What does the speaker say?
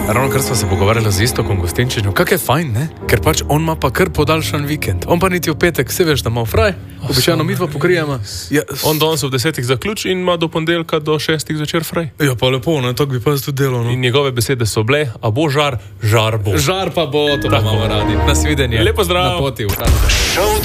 Ravno kar smo se pogovarjali z Iztokom Gostinčičem, kak je fajn, ne? Ker pač on ima pa kar podaljšan vikend. On pa niti v petek, se veš, da ima fraj, običajno midva pokrijema. Ja, On danes ob 10 zaključ in ima do ponedeljka do 6 zvečer fraj. ja, pa lepo, ne, tako bi pa tudi delal, no. In njegove besede so bile, a bo žar, žar bo. Žar pa bo, to pa imamo radi. Nasvidenje. Lepo zdrav. Na poti v